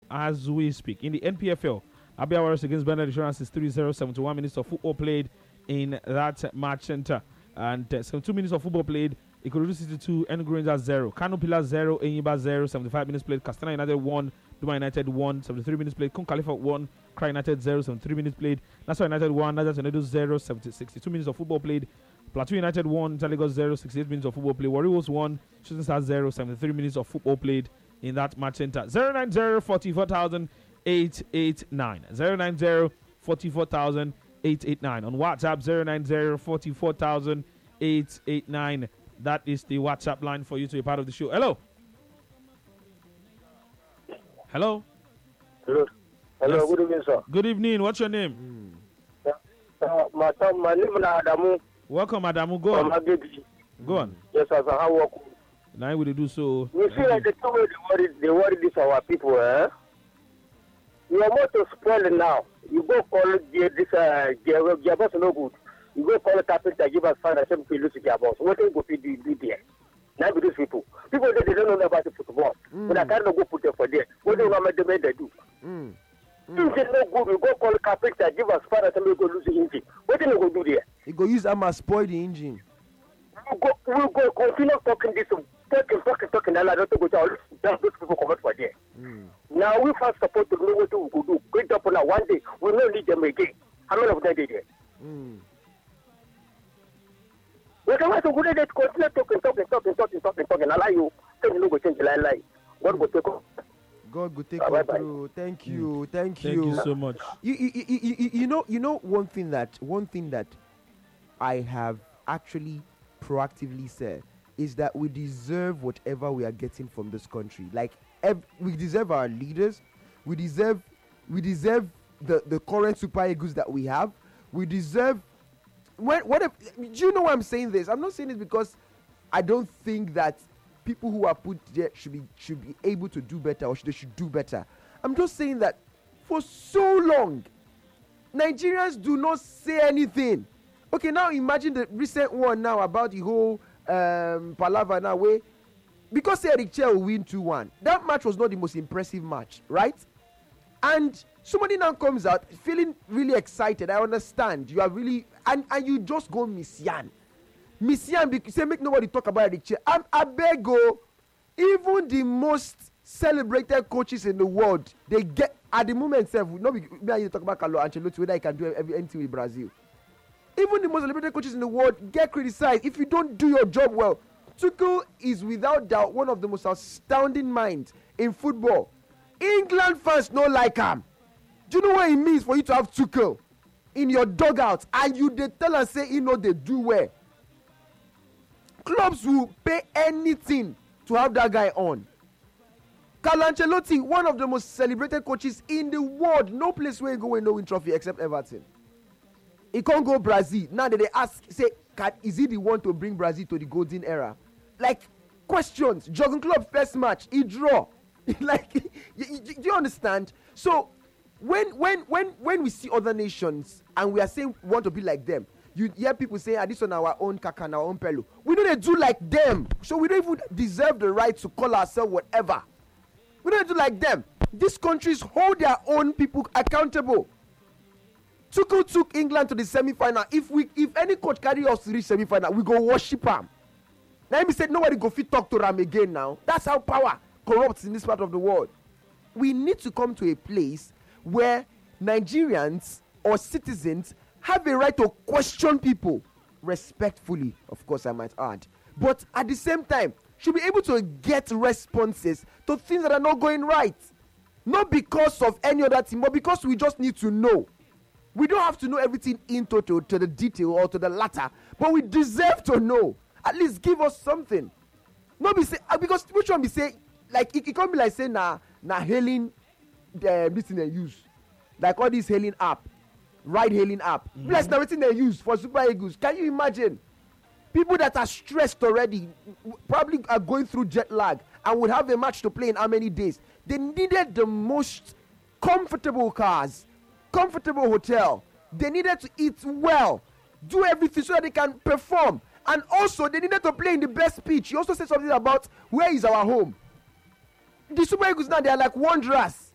as we speak. In the NPFL, Abia Warriors against Bernard Insurance is 3-0, 71 minutes of football played in that match center. And 72 minutes of football played. Ikorodu City 2, Enugu Rangers 0. Kano Pillars 0, Enyimba 0, 75 minutes played. Castana United 1, Duma United 1, 73 minutes played. Kun Khalifa 1, Kra United 0, 73 minutes played. Nassau United 1, Niger Tornadoes 0, 62 minutes of football played. Plateau United 1, Lagos 0, 68 minutes of football played. Warriors 1, Shooting Stars 0, 73 minutes of football played in that match center. 090 44,889. 090 44,889. On WhatsApp 090 44,889. That is the WhatsApp line for you to be part of the show. Hello. Hello. Hello. Hello. Yes. Good evening, sir. Good evening. What's your name? My name is Adamu. Welcome, Adamu. Go on. Go on. Yes, sir. How are you? Now we do so. You see, like the two way they worry this our people, eh? You are more to spoil it now. You go call this Jabos no good. You go call a carpenter, give us fine, and some people lose Jabos. What do you go do there? Now with these people they don't know about the football. But I can't go put them for there. What do you want them to do? If it's no good, you go call a carpenter, give us fine, and some people go lose the engine. What do you go do there? You go use Amma spoil the engine. We go continue talking this, talking. I don't go to those people come out for there. Now we first support to know what we could do. Great up now one day we will not need them again. How many of them did there? We can also go there continue talking. Allow you, then you go change the lie. God will take over. God will take control. Thank you. Thank you so much. You know one thing that I have actually proactively said is that we deserve whatever we are getting from this country. Like we deserve our leaders. We deserve the current Super Eagles that we have. We deserve do you know why I'm saying this? I'm not saying this because I don't think that people who are put there should be able to do better or they should do better. I'm just saying that for so long Nigerians do not say anything. Okay, now imagine the recent one now about the whole palaver now way because Eric Chel will win 2-1. That match was not the most impressive match, right? And somebody now comes out feeling really excited. I understand. You are really and you just go Missian, say make nobody talk about Eric Chel. I beg go, even the most celebrated coaches in the world, they get at the moment self. No, we talk about Carlo Ancelotti whether he can do anything with Brazil. Even the most celebrated coaches in the world get criticized if you don't do your job well. Tuchel is without doubt one of the most astounding minds in football. England fans don't like him. Do you know what it means for you to have Tuchel in your dugout and you they tell and say they do well? Clubs will pay anything to have that guy on. Carlo Ancelotti, one of the most celebrated coaches in the world. No place where he go and no win trophy except Everton. He can't go Brazil. Now that they ask, say, is he the one to bring Brazil to the golden era? Like, questions. Jurgen Klopp first match, he draw. Like, do you understand? So, when we see other nations and we are saying we want to be like them, you hear people say, this on our own Kaka and our own Pelu. We don't do like them. So we don't even deserve the right to call ourselves whatever. We don't do like them. These countries hold their own people accountable. Tuchel took England to the semi-final. If any coach carry us to reach semi-final, we go worship him. Now he said nobody go fit talk to him again now. That's how power corrupts in this part of the world. We need to come to a place where Nigerians or citizens have a right to question people respectfully, of course I might add. But at the same time, should be able to get responses to things that are not going right. Not because of any other thing, but because we just need to know. We don't have to know everything in total to the detail or to the latter, but we deserve to know. At least give us something. Not be say because which one be say like it can't be like say na hailing this thing they use, like all these hailing app, ride hailing app. Plus now everything they use for Super Eagles. Can you imagine? People that are stressed already, probably are going through jet lag and would have a match to play in how many days? They needed the most comfortable cars, comfortable hotel. They needed to eat well, do everything so that they can perform. And also, they needed to play in the best pitch. He also said something about where is our home. The Super Eagles now, they are like wanderers.